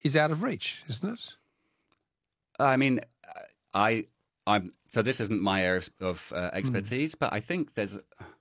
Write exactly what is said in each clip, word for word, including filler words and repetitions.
is out of reach, isn't it? I mean, I, I'm so this isn't my area of uh, expertise, mm. but I think there's.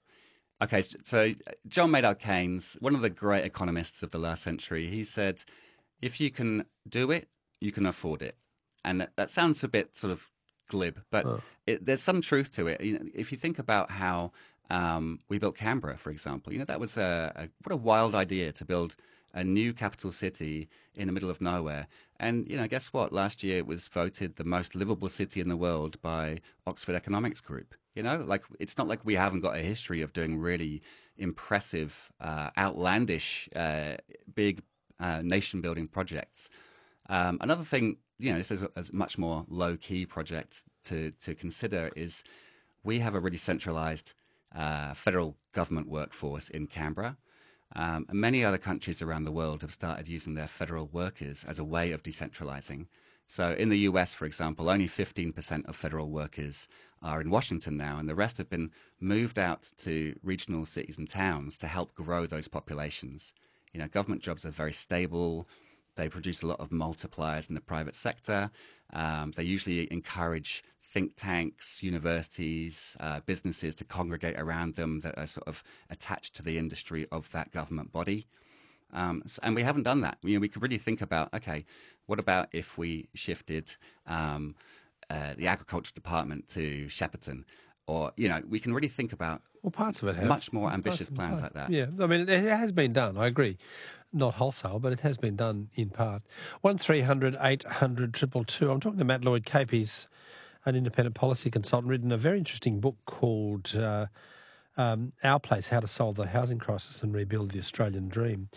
Okay, so John Maynard Keynes, one of the great economists of the last century, he said, if you can do it, you can afford it. And that, that sounds a bit sort of glib, but oh. it, there's some truth to it. You know, if you think about how um, we built Canberra, for example, you know, that was a, a what a wild idea to build a new capital city in the middle of nowhere. And, you know, guess what? Last year it was voted the most livable city in the world by Oxford Economics Group. You know, like it's not like we haven't got a history of doing really impressive, uh, outlandish, uh, big uh, nation-building projects. Um, another thing, you know, this is a, a much more low-key project to, to consider is we have a really centralized uh, federal government workforce in Canberra. Um, and many other countries around the world have started using their federal workers as a way of decentralizing. So in the U S, for example, only fifteen percent of federal workers are in Washington now, and the rest have been moved out to regional cities and towns to help grow those populations. You know, government jobs are very stable. They produce a lot of multipliers in the private sector. Um, they usually encourage think tanks, universities, uh, businesses to congregate around them that are sort of attached to the industry of that government body. Um, and we haven't done that. You know, we could really think about, okay, what about if we shifted um, uh, the agriculture department to Shepparton? Or, you know, we can really think about well, parts of it have. much more ambitious plans like that. Yeah, I mean, it has been done, I agree. Not wholesale, but it has been done in part. one three hundred eight hundred two two two. I'm talking to Matt Lloyd-Cape. He's an independent policy consultant, written a very interesting book called uh, um, Our Place, How to Solve the Housing Crisis and Rebuild the Australian Dream.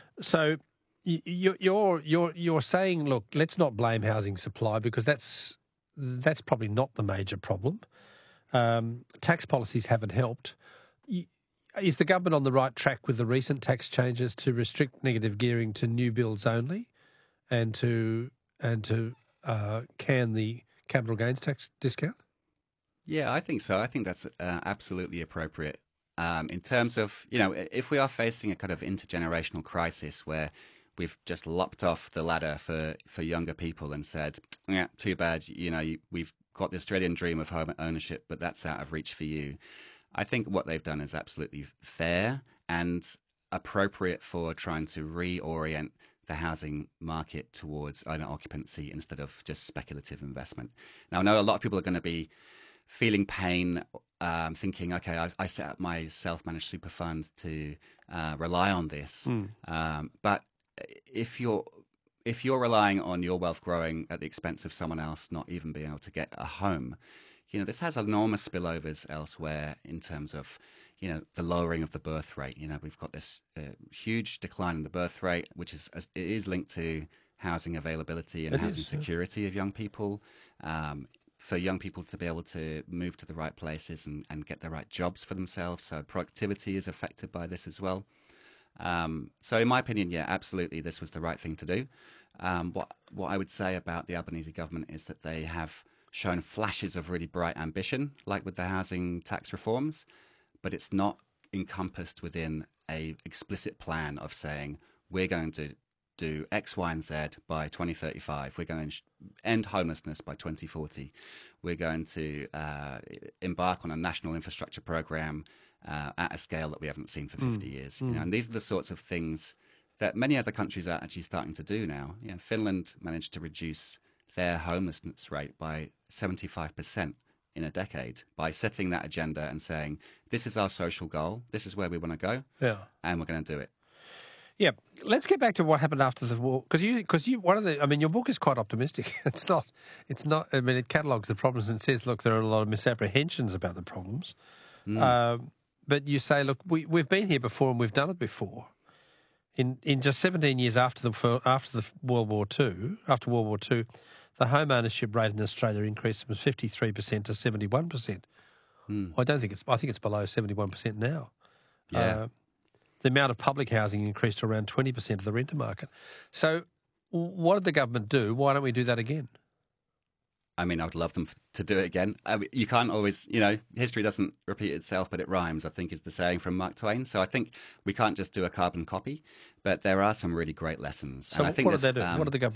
So you, you're, you're, you're saying, look, let's not blame housing supply because that's, that's probably not the major problem. Um, tax policies haven't helped. Is the government on the right track with the recent tax changes to restrict negative gearing to new builds only, and to and to uh, can the capital gains tax discount? Yeah, I think so. I think that's uh, absolutely appropriate. Um, in terms of, you know, if we are facing a kind of intergenerational crisis where we've just lopped off the ladder for, for younger people and said, yeah, too bad, you know, we've got the Australian dream of home ownership, but that's out of reach for you. I think what they've done is absolutely fair and appropriate for trying to reorient the housing market towards owner occupancy instead of just speculative investment. Now, I know a lot of people are going to be feeling pain, um, thinking, okay, I, I set up my self-managed super fund to uh, rely on this. Mm. Um, but if you're if you're relying on your wealth growing at the expense of someone else not even being able to get a home, you know, this has enormous spillovers elsewhere in terms of, you know, the lowering of the birth rate. You know, we've got this uh, huge decline in the birth rate, which is it is linked to housing availability and it housing is, security yeah. of young people. Um, for young people to be able to move to the right places and, and get the right jobs for themselves. So productivity is affected by this as well. Um, so in my opinion, yeah, absolutely, this was the right thing to do. Um, what what I would say about the Albanese government is that they have shown flashes of really bright ambition, like with the housing tax reforms, but it's not encompassed within a explicit plan of saying we're going to do X, Y, and Z by twenty thirty-five. We're going to end homelessness by twenty forty. We're going to uh, embark on a national infrastructure program uh, at a scale that we haven't seen for fifty mm. years. Mm. You know, and these are the sorts of things that many other countries are actually starting to do now. You know, Finland managed to reduce their homelessness rate by seventy-five percent in a decade by setting that agenda and saying, this is our social goal, this is where we want to go, yeah. and we're going to do it. Yeah, let's get back to what happened after the war, because you, because you, one of the, I mean, your book is quite optimistic. It's not, it's not. I mean, it catalogues the problems and says, look, there are a lot of misapprehensions about the problems, mm. um, but you say, look, we we've been here before and we've done it before. In in just seventeen years after the after the World War Two, after World War Two, the home ownership rate in Australia increased from fifty-three percent to seventy-one percent. Mm. I don't think it's. I think it's below seventy-one percent now. Yeah. Uh, The amount of public housing increased to around twenty percent of the renter market. So what did the government do? Why don't we do that again? I mean, I would love them to do it again. I mean, you can't always, you know, history doesn't repeat itself, but it rhymes, I think is the saying from Mark Twain. So I think we can't just do a carbon copy, but there are some really great lessons. So and I think what this, did they do? Um, what did the government